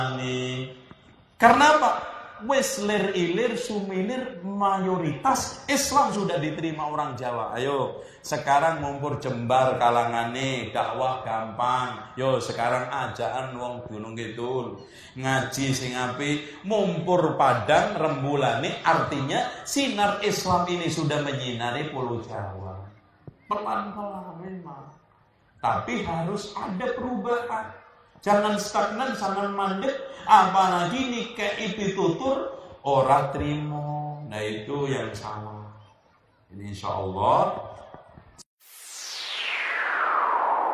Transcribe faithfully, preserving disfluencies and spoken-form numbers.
Karena apa? Wes lir ilir sumilir mayoritas Islam sudah diterima orang Jawa. Ayo sekarang mumpur jembar kalangane dakwah gampang. Yo sekarang ajaan wong Gunung Kidul ngaji sing apik, mumpur padang rembulane, artinya sinar Islam ini sudah menyinari pulau Jawa. Pelan-pelan memang. Tapi harus ada perubahan. Jangan stagnan, jangan mandek, apalagi nikah pitutur ora trimo. Nah itu yang salah. Ini insya Allah